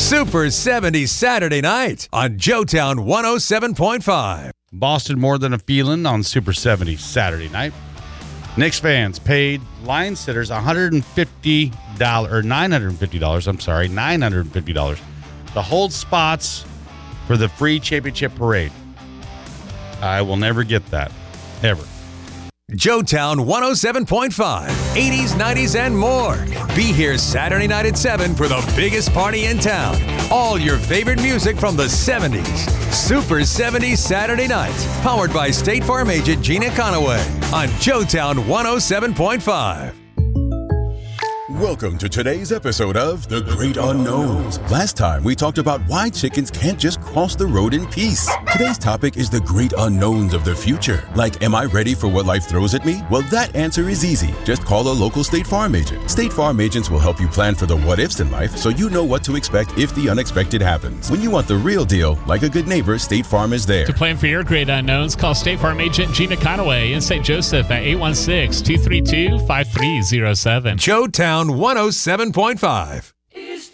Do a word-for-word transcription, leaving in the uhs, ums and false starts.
Super seventies Saturday night on Joetown one oh seven point five. Boston more than a feeling on Super seventies Saturday night. Knicks fans paid line sitters one hundred fifty dollars or nine hundred fifty dollars. I'm sorry, nine hundred fifty dollars to hold spots for the free championship parade. I will never get that, ever. Joetown one oh seven point five, eighties, nineties, and more. Be here Saturday night at seven for the biggest party in town. All your favorite music from the seventies. Super seventies Saturday night. Powered by State Farm agent Gina Conaway on Joetown one oh seven point five. Welcome to today's episode of The Great Unknowns. Last time we talked about why chickens can't just cross the road in peace. Today's topic is the great unknowns of the future. Like, am I ready for what life throws at me? Well, that answer is easy. Just call a local State Farm agent. State Farm agents will help you plan for the what-ifs in life so you know what to expect if the unexpected happens. When you want the real deal, like a good neighbor, State Farm is there. To plan for your great unknowns, call State Farm agent Gina Conaway in Saint Joseph at eight one six, two three two, five three zero seven. Joetown one oh seven point five.